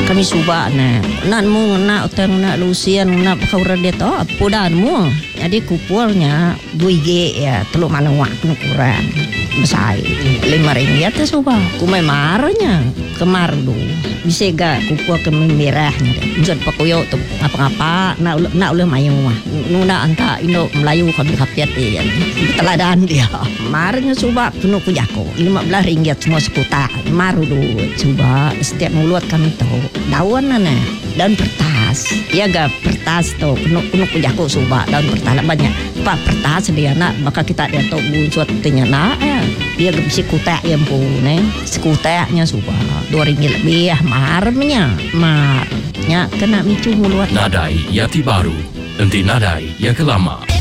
kami suba nak mu nak utang nak lusian nak kau redet podan mu jadi kupulnya 2G ya teluk mana waktu kurang besar RM5 tu suba kumai marnya kemar du bisa gak kupul ke merahnya deh pakuyo tu apa nak ulah mayu mah nuna anta Indo Melayu kami kapiat ya teladan dia marnya suba penuh ku jako RM15 semua sekuta maru du coba setiap mulut kami tahu daun daun pertas ya gak pertas tuh penuh ku jako suba daun pertas banyak pak pertas dia nak maka kita dia tahu buat tanya nak dia gak bisa kutak yang pun sekutaknya suba RM2 lebih marnya kena micu mulut Nadai Yati Baru, nanti nadai yang kelama.